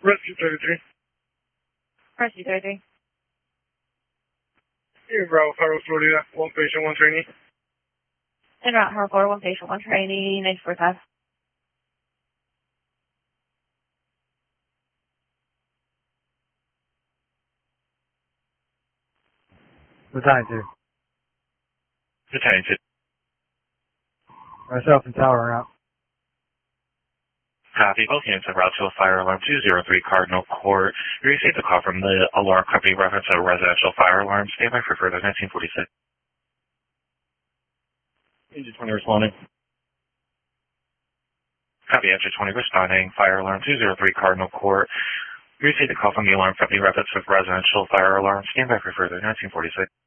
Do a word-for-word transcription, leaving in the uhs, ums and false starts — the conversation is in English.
Rescue thirty-three. Rescue thirty-three. Here, Bravo, Faro, Florida. One patient, one trainee. En route, Harbor four, one patient, one trainee, nine forty-five. Battalion two. Battalion two. Myself and Tower out. Copy. Both units en route to a fire alarm two zero three Cardinal Court. You received a call from the alarm company reference to a residential fire alarm. Stand by for further nineteen forty-six. Engine twenty responding. Copy. Engine twenty responding. Fire alarm two zero three Cardinal Court. You received a call from the alarm company reference to residential fire alarm. Stand by for further nineteen forty-six.